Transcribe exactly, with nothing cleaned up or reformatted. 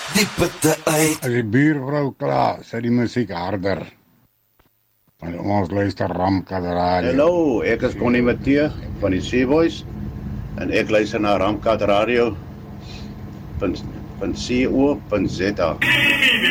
die putte uit. As die buurvrou klaar, sit die musiek harder. Want ons luister Ramkat Radio. Hallo, ek is Connie Matthee van die Seaboys en ek luister na Ramkat Radio. .co.za